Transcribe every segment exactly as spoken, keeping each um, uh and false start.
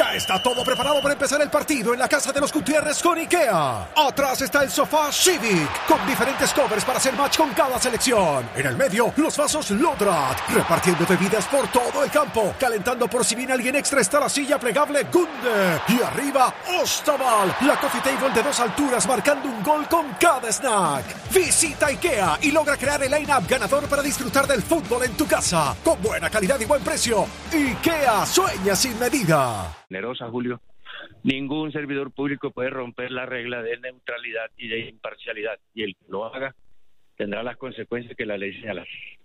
Ya está todo preparado para empezar el partido en la casa de los Gutiérrez con IKEA. Atrás está el sofá Civic, con diferentes covers para hacer match con cada selección. En el medio, los vasos Lodrat, repartiendo bebidas por todo el campo. Calentando por si viene alguien extra está la silla plegable Gunde. Y arriba, Ostaval, la coffee table de dos alturas marcando un gol con cada snack. Visita IKEA y logra crear el line-up ganador para disfrutar del fútbol en tu casa. Con buena calidad y buen precio. IKEA, sueña sin medida. Generosa, Julio. Ningún servidor público puede romper la regla de neutralidad y de imparcialidad, y el que lo haga tendrá las consecuencias que la ley señala.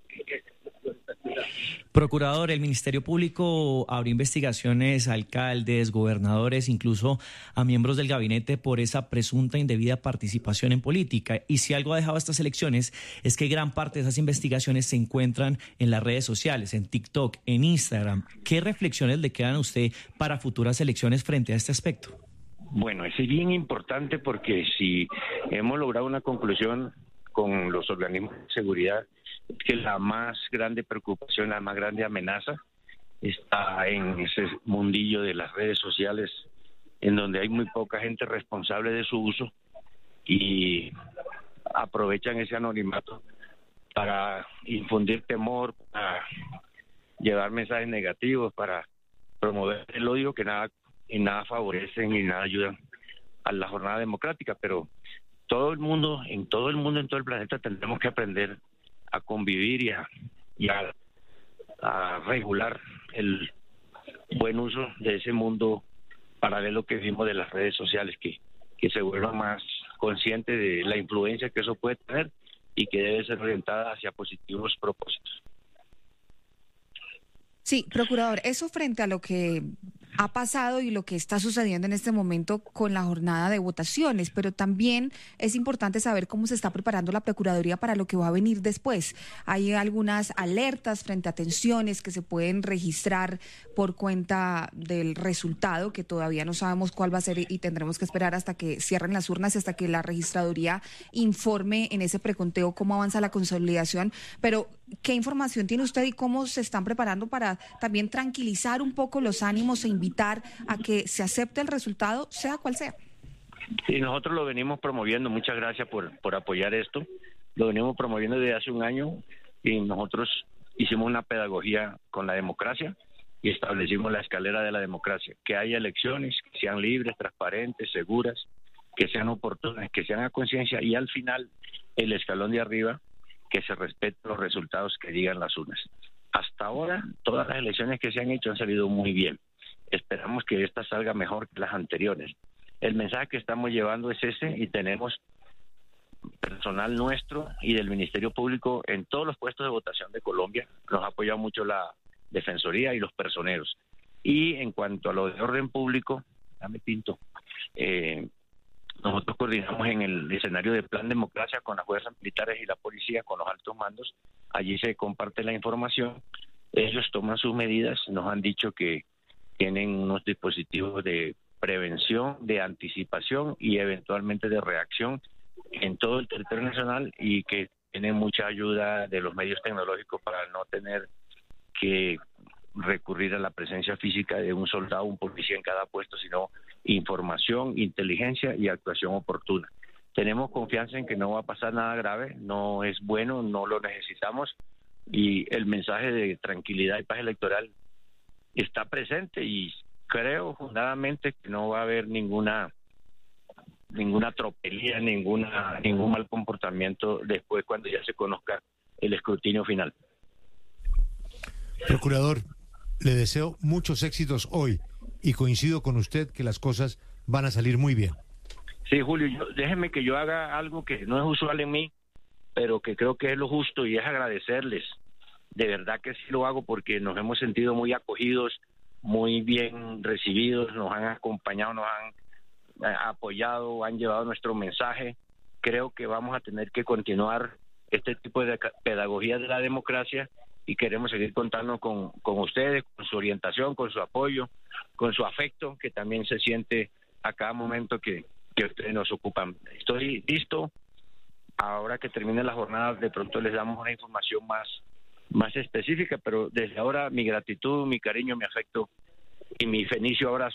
Procurador, el Ministerio Público abrió investigaciones a alcaldes, gobernadores, incluso a miembros del gabinete por esa presunta indebida participación en política. Y si algo ha dejado estas elecciones es que gran parte de esas investigaciones se encuentran en las redes sociales, en TikTok, en Instagram. ¿Qué reflexiones le quedan a usted para futuras elecciones frente a este aspecto? Bueno, es bien importante porque si hemos logrado una conclusión con los organismos de seguridad, que la más grande preocupación, la más grande amenaza está en ese mundillo de las redes sociales, en donde hay muy poca gente responsable de su uso y aprovechan ese anonimato para infundir temor, para llevar mensajes negativos, para promover el odio que nada y nada favorecen y nada ayudan a la jornada democrática. Pero todo el mundo, en todo el mundo, en todo el planeta, tendremos que aprender a convivir y a, y a, a regular el buen uso de ese mundo paralelo que vimos de las redes sociales, que, que se vuelva más consciente de la influencia que eso puede tener y que debe ser orientada hacia positivos propósitos. Sí, procurador, eso frente a lo que ha pasado y lo que está sucediendo en este momento con la jornada de votaciones, pero también es importante saber cómo se está preparando la Procuraduría para lo que va a venir después. Hay algunas alertas frente a tensiones que se pueden registrar por cuenta del resultado, que todavía no sabemos cuál va a ser y tendremos que esperar hasta que cierren las urnas y hasta que la registraduría informe en ese preconteo cómo avanza la consolidación. Pero, ¿qué información tiene usted y cómo se están preparando para también tranquilizar un poco los ánimos e invitar a que se acepte el resultado, sea cual sea? Sí, nosotros lo venimos promoviendo. Muchas gracias por, por apoyar esto. Lo venimos promoviendo desde hace un año y nosotros hicimos una pedagogía con la democracia y establecimos la escalera de la democracia. Que haya elecciones que sean libres, transparentes, seguras, que sean oportunas, que sean a conciencia y al final el escalón de arriba, que se respeten los resultados que digan las urnas. Hasta ahora, todas las elecciones que se han hecho han salido muy bien. Esperamos que esta salga mejor que las anteriores. El mensaje que estamos llevando es ese y tenemos personal nuestro y del Ministerio Público en todos los puestos de votación de Colombia. Nos ha apoyado mucho la Defensoría y los personeros. Y en cuanto a lo de orden público, dame pinto, eh, nosotros coordinamos en el escenario de Plan Democracia con las fuerzas militares y la policía, con los altos mandos. Allí se comparte la información, ellos toman sus medidas, nos han dicho que tienen unos dispositivos de prevención, de anticipación y eventualmente de reacción en todo el territorio nacional y que tienen mucha ayuda de los medios tecnológicos para no tener que recurrir a la presencia física de un soldado, un policía en cada puesto, sino información, inteligencia y actuación oportuna. Tenemos confianza en que no va a pasar nada grave, no es bueno, no lo necesitamos y el mensaje de tranquilidad y paz electoral está presente y creo fundadamente que no va a haber ninguna ninguna tropelía, ninguna ningún mal comportamiento después cuando ya se conozca el escrutinio final. Procurador, le deseo muchos éxitos hoy y coincido con usted que las cosas van a salir muy bien. Sí, Julio, yo, déjeme que yo haga algo que no es usual en mí, pero que creo que es lo justo y es agradecerles. De verdad que sí lo hago porque nos hemos sentido muy acogidos, muy bien recibidos, nos han acompañado, nos han eh, apoyado, han llevado nuestro mensaje. Creo que vamos a tener que continuar este tipo de pedagogía de la democracia y queremos seguir contando con, con ustedes, con su orientación, con su apoyo, con su afecto, que también se siente a cada momento que, que ustedes nos ocupan. Estoy listo. Ahora que termine la jornada, de pronto les damos una información más, más específica, pero desde ahora mi gratitud, mi cariño, mi afecto y mi fenicio abrazo